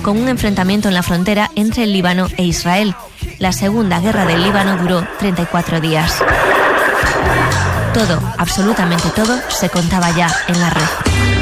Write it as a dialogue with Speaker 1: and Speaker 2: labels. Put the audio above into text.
Speaker 1: con un enfrentamiento en la frontera entre el Líbano e Israel. La Segunda Guerra del Líbano duró 34 días. Todo, absolutamente todo, se contaba ya en la red.